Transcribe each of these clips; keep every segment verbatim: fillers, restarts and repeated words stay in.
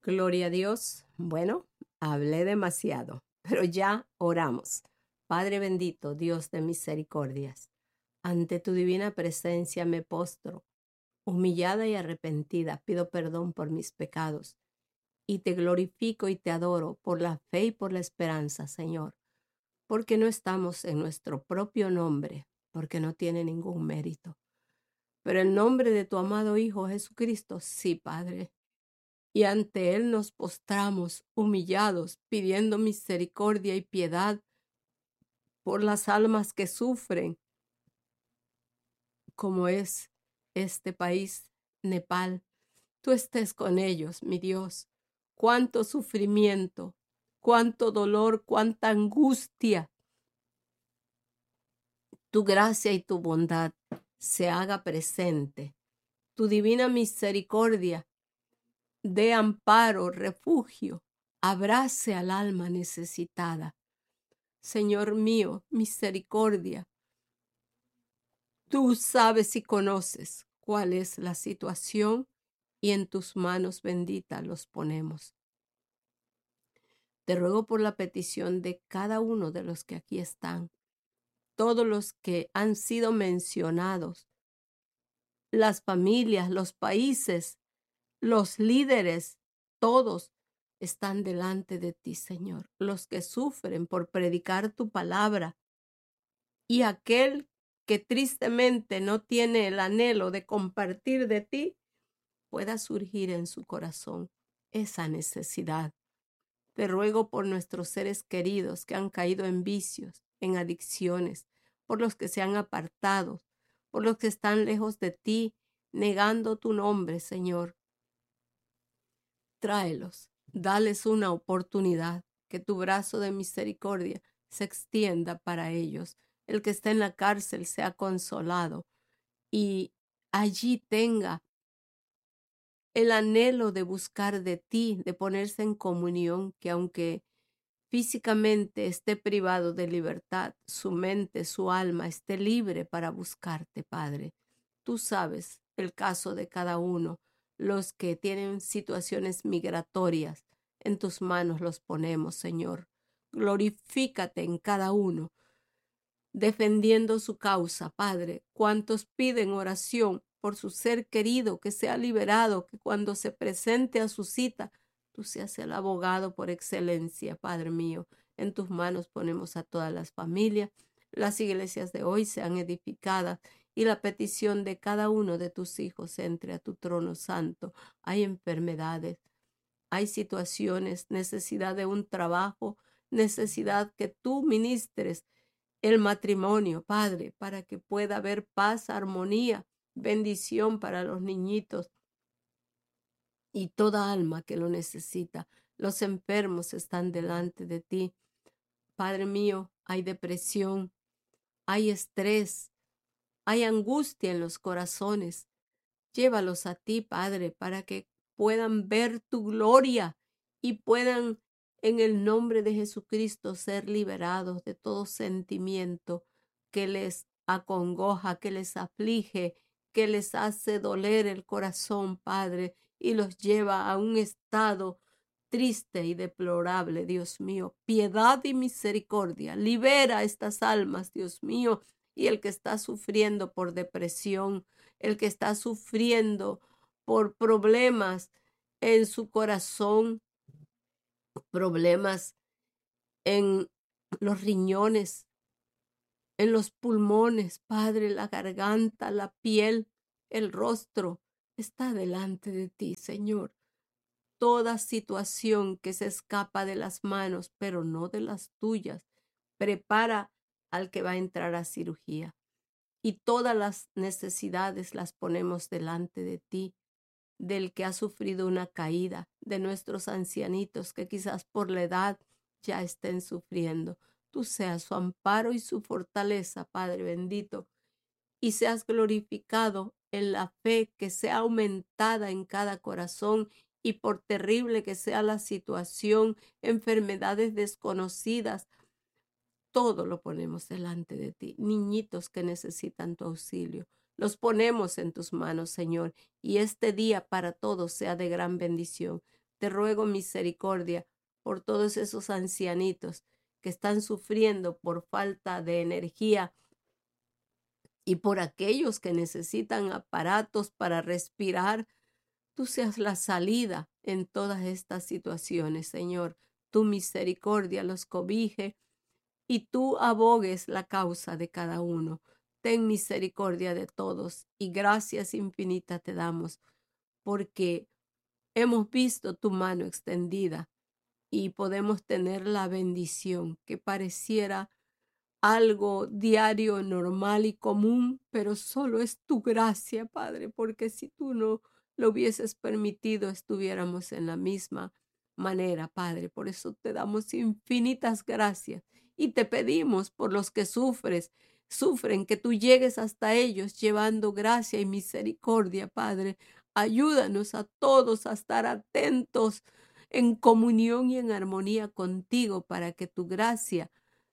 Gloria a Dios. Bueno, hablé demasiado, pero ya oramos. Padre bendito, Dios de misericordias, ante tu divina presencia me postro, humillada y arrepentida, pido perdón por mis pecados y te glorifico y te adoro por la fe y por la esperanza, Señor, porque no estamos en nuestro propio nombre, porque no tiene ningún mérito. Pero en nombre de tu amado Hijo Jesucristo, sí, Padre, y ante Él nos postramos humillados, pidiendo misericordia y piedad por las almas que sufren, como es este país, Nepal. Tú estés con ellos, mi Dios. Cuánto sufrimiento, cuánto dolor, cuánta angustia. Tu gracia y tu bondad se haga presente. Tu divina misericordia dé amparo, refugio, abrace al alma necesitada. Señor mío, misericordia, tú sabes y conoces cuál es la situación y en tus manos benditas los ponemos. Te ruego por la petición de cada uno de los que aquí están, todos los que han sido mencionados, las familias, los países, los líderes, todos están delante de ti, Señor. Los que sufren por predicar tu palabra y aquel que tristemente no tiene el anhelo de compartir de ti, pueda surgir en su corazón esa necesidad. Te ruego por nuestros seres queridos que han caído en vicios, en adicciones, por los que se han apartado, por los que están lejos de ti, negando tu nombre, Señor. Tráelos, dales una oportunidad, que tu brazo de misericordia se extienda para ellos. El que está en la cárcel sea consolado y allí tenga el anhelo de buscar de ti, de ponerse en comunión, que aunque físicamente esté privado de libertad, su mente, su alma esté libre para buscarte, Padre. Tú sabes el caso de cada uno, los que tienen situaciones migratorias, en tus manos los ponemos, Señor. Glorifícate en cada uno, defendiendo su causa, Padre. Cuantos piden oración por su ser querido, que sea liberado, que cuando se presente a su cita, tú seas el abogado por excelencia, Padre mío. En tus manos ponemos a todas las familias. Las iglesias de hoy sean edificadas y la petición de cada uno de tus hijos entre a tu trono santo. Hay enfermedades, hay situaciones, necesidad de un trabajo, necesidad que tú ministres el matrimonio, Padre, para que pueda haber paz, armonía, bendición para los niñitos y toda alma que lo necesita. Los enfermos están delante de ti. Padre mío, hay depresión, hay estrés, hay angustia en los corazones. Llévalos a ti, Padre, para que puedan ver tu gloria y puedan, en el nombre de Jesucristo, ser liberados de todo sentimiento que les acongoja, que les aflige, que les hace doler el corazón, Padre, y los lleva a un estado triste y deplorable, Dios mío. Piedad y misericordia. Libera a estas almas, Dios mío, y el que está sufriendo por depresión, el que está sufriendo por problemas en su corazón, problemas en los riñones, en los pulmones, Padre, la garganta, la piel, el rostro, está delante de ti, Señor. Toda situación que se escapa de las manos, pero no de las tuyas, prepara al que va a entrar a cirugía. Y todas las necesidades las ponemos delante de ti, del que ha sufrido una caída, de nuestros ancianitos que quizás por la edad ya estén sufriendo. Tú seas su amparo y su fortaleza, Padre bendito, y seas glorificado en la fe que sea aumentada en cada corazón, y por terrible que sea la situación, enfermedades desconocidas, todo lo ponemos delante de ti. Niñitos que necesitan tu auxilio, los ponemos en tus manos, Señor, y este día para todos sea de gran bendición. Te ruego misericordia por todos esos ancianitos que están sufriendo por falta de energía y por aquellos que necesitan aparatos para respirar. Tú seas la salida en todas estas situaciones, Señor. Tu misericordia los cobije y tú abogues la causa de cada uno. Ten misericordia de todos y gracias infinitas te damos porque hemos visto tu mano extendida y podemos tener la bendición que pareciera algo diario, normal y común, pero solo es tu gracia, Padre, porque si tú no lo hubieses permitido, estuviéramos en la misma manera, Padre. Por eso te damos infinitas gracias y te pedimos por los que sufres, sufren, que tú llegues hasta ellos llevando gracia y misericordia, Padre. Ayúdanos a todos a estar atentos en comunión y en armonía contigo para que tu gracia,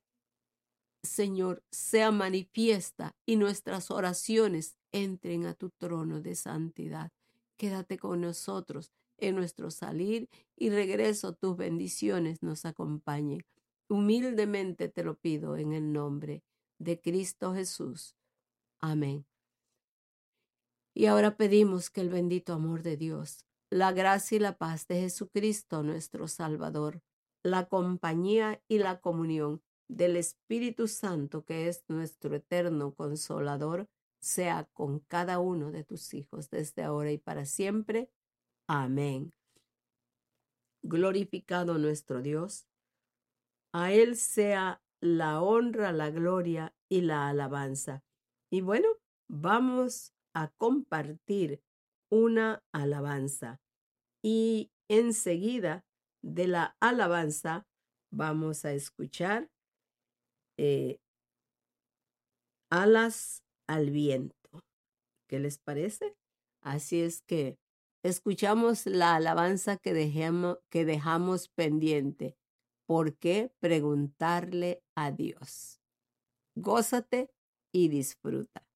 Señor, sea manifiesta y nuestras oraciones entren a tu trono de santidad. Quédate con nosotros en nuestro salir y regreso. Tus bendiciones nos acompañen. Humildemente te lo pido en el nombre de Cristo Jesús. Amén. Y ahora pedimos que el bendito amor de Dios, la gracia y la paz de Jesucristo, nuestro Salvador, la compañía y la comunión del Espíritu Santo, que es nuestro eterno consolador, sea con cada uno de tus hijos desde ahora y para siempre. Amén. Glorificado nuestro Dios. A Él sea la honra, la gloria y la alabanza. Y bueno, vamos a compartir una alabanza. Y enseguida de la alabanza vamos a escuchar eh, Alas al viento. ¿Qué les parece? Así es que escuchamos la alabanza que dejamos, que dejamos pendiente. ¿Por qué preguntarle a Dios? Gózate y disfruta.